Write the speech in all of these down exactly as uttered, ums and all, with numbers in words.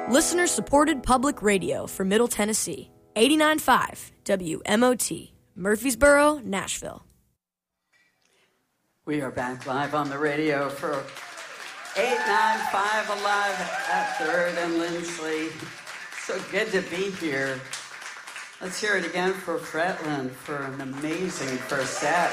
Listener-supported public radio for Middle Tennessee. eighty-nine point five W M O T, Murfreesboro, Nashville. We are back live on the radio for eight ninety-five Alive at third and Lindsley. So good to be here. Let's hear it again for Fretland for an amazing first set.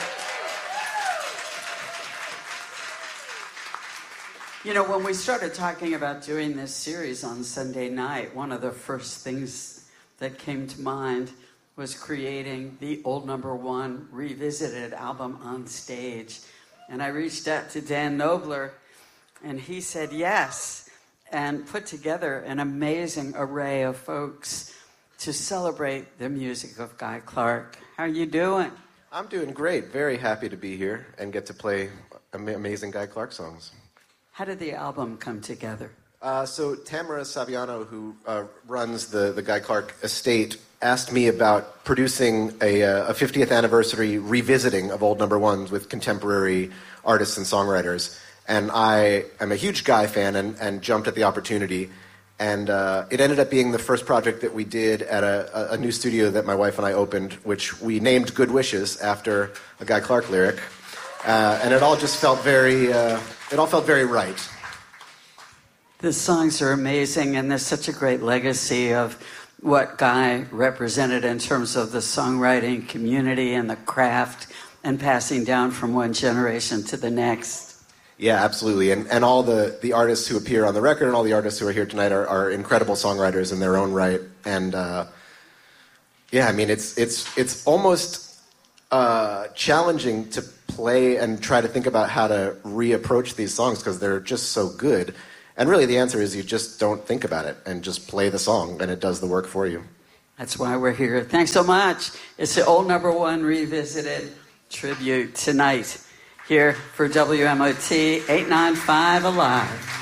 You know, when we started talking about doing this series on Sunday night, one of the first things that came to mind was creating the Old Number One Revisited album on stage. And I reached out to Dan Knobler, and he said yes, and put together an amazing array of folks to celebrate the music of Guy Clark. How are you doing? I'm doing great. Very happy to be here and get to play am- amazing Guy Clark songs. How did the album come together? Uh, so Tamara Saviano, who uh, runs the, the Guy Clark estate, asked me about producing a, uh, a fiftieth anniversary revisiting of old number ones with contemporary artists and songwriters. And I am a huge Guy fan and, and jumped at the opportunity. And uh, it ended up being the first project that we did at a, a new studio that my wife and I opened, which we named Good Wishes after a Guy Clark lyric. Uh, and it all just felt very, uh, it all felt very right. The songs are amazing, and there's such a great legacy of what Guy represented in terms of the songwriting community and the craft and passing down from one generation to the next. Yeah, absolutely. And and all the, the artists who appear on the record and all the artists who are here tonight are, are incredible songwriters in their own right. And uh, yeah, I mean, it's it's it's almost uh, challenging to play and try to think about how to reapproach these songs because they're just so good. And really the answer is you just don't think about it and just play the song and it does the work for you. That's why we're here. Thanks so much. It's the Old Number One Revisited tribute tonight here for W M O T eight ninety-five Alive.